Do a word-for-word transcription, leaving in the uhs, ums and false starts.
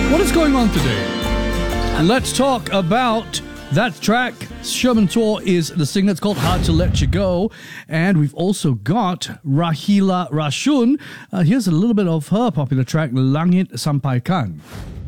What is going on today? Let's talk about that track. Sherman Tor is the singer. It's called Hard to Let You Go. And we've also got Rahila Rashun. Uh, here's a little bit of her popular track, Langit Sampaikan.